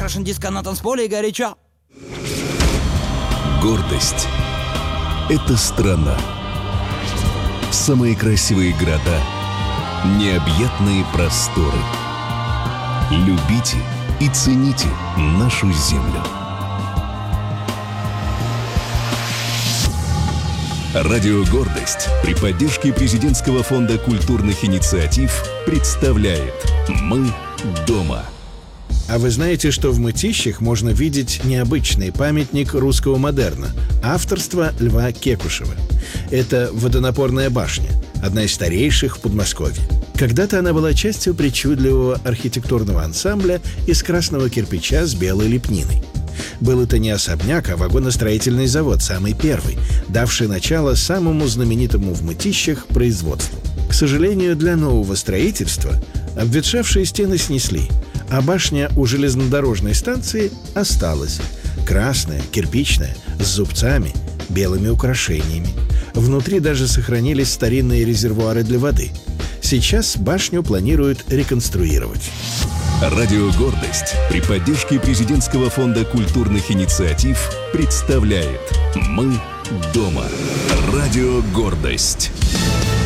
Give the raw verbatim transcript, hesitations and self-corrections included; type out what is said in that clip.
выкрашен диско на танцполе и горячо. Гордость — это страна. Самые красивые города, необъятные просторы. Любите и цените нашу землю. Радио «Гордость» при поддержке Президентского фонда культурных инициатив представляет «Мы дома». А вы знаете, что в Мытищах можно видеть необычный памятник русского модерна авторства Льва Кекушева? Это водонапорная башня, одна из старейших в Подмосковье. Когда-то она была частью причудливого архитектурного ансамбля из красного кирпича с белой лепниной. Был это не особняк, а вагоностроительный завод, самый первый, давший начало самому знаменитому в Мытищах производству. К сожалению, для нового строительства обветшавшие стены снесли, а башня у железнодорожной станции осталась. Красная, кирпичная, с зубцами, белыми украшениями. Внутри даже сохранились старинные резервуары для воды. Сейчас башню планируют реконструировать. Радио «Гордость» при поддержке Президентского фонда культурных инициатив представляет «Мы дома». Радио «Гордость».